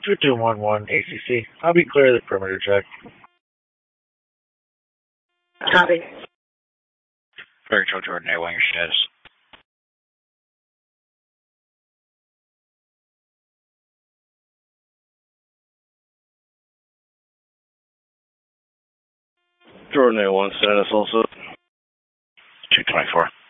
2211 ACC. I'll be clear of the perimeter check. Copy. Virtual Jordan Air, your status. Jordan A1 status also. 224.